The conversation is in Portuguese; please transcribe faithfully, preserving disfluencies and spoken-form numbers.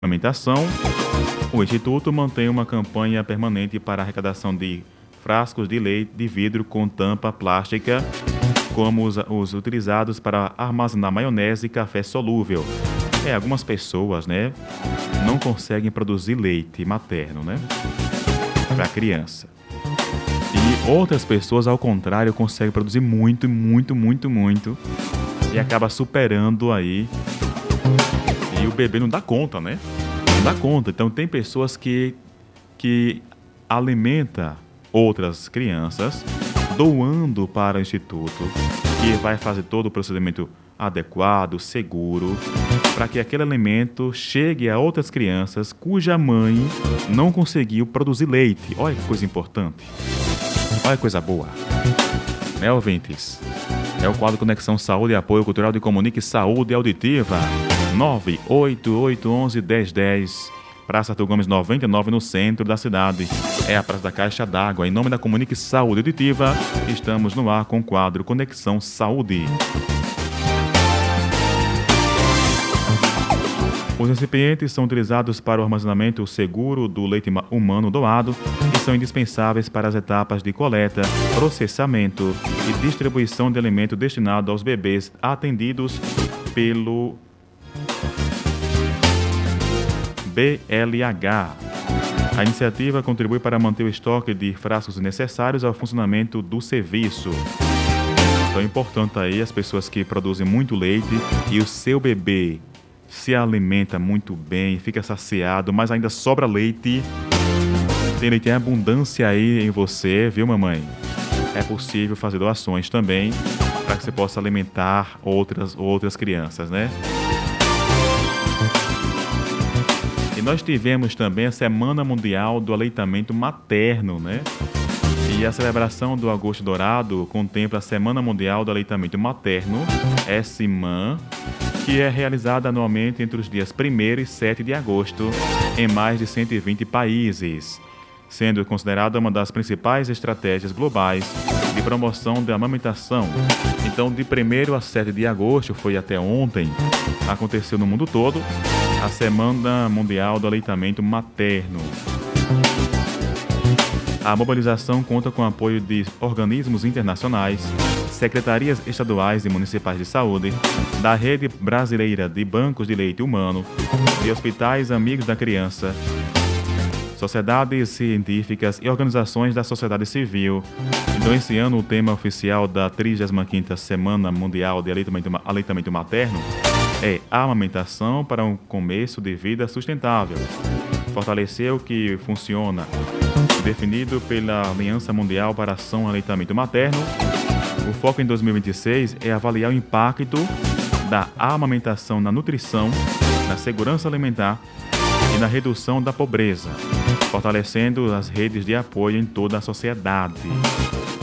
Amamentação, o Instituto mantém uma campanha permanente para a arrecadação de frascos de leite de vidro com tampa plástica, como os, os utilizados para armazenar maionese e café solúvel. É, algumas pessoas, né, não conseguem produzir leite materno, né, para criança. E outras pessoas, ao contrário, conseguem produzir muito, muito, muito, muito e acaba superando aí. E o bebê não dá conta, né? Não dá conta. Então tem pessoas que, que alimenta outras crianças doando para o instituto, que vai fazer todo o procedimento adequado, seguro, para que aquele alimento chegue a outras crianças cuja mãe não conseguiu produzir leite. Olha que coisa importante. Olha que coisa boa. Né, ouvintes? É o quadro Conexão Saúde e Apoio Cultural de Comunique Saúde Auditiva. nove oito oito um um um zero um zero, Praça Arthur Gomes noventa e nove, no centro da cidade. É a Praça da Caixa d'Água. Em nome da Comunique Saúde Auditiva, estamos no ar com o quadro Conexão Saúde. Os recipientes são utilizados para o armazenamento seguro do leite humano doado e são indispensáveis para as etapas de coleta, processamento e distribuição de alimento destinado aos bebês atendidos pelo B L H. A iniciativa contribui para manter o estoque de frascos necessários ao funcionamento do serviço. Então é importante aí as pessoas que produzem muito leite e o seu bebê se alimenta muito bem, fica saciado, mas ainda sobra leite. Tem leite em abundância aí em você, viu, mamãe? É possível fazer doações também para que você possa alimentar outras, outras crianças, né? E nós tivemos também a Semana Mundial do Aleitamento Materno, né? E a celebração do Agosto Dourado contempla a Semana Mundial do Aleitamento Materno, S M A, que é realizada anualmente entre os dias primeiro e sete de agosto em mais de cento e vinte países, sendo considerada uma das principais estratégias globais de promoção da amamentação. Então, de primeiro a sete de agosto, foi até ontem, aconteceu no mundo todo a Semana Mundial do Aleitamento Materno. A mobilização conta com o apoio de organismos internacionais, secretarias estaduais e municipais de saúde, da Rede Brasileira de Bancos de Leite Humano, de hospitais amigos da criança, sociedades científicas e organizações da sociedade civil. Então, esse ano, o tema oficial da trigésima quinta Semana Mundial de Aleitamento, Aleitamento Materno é a amamentação para um começo de vida sustentável. Fortalecer o que funciona. Definido pela Aliança Mundial para Ação e Aleitamento Materno, o foco em dois mil e vinte e seis é avaliar o impacto da amamentação na nutrição, na segurança alimentar e na redução da pobreza, fortalecendo as redes de apoio em toda a sociedade.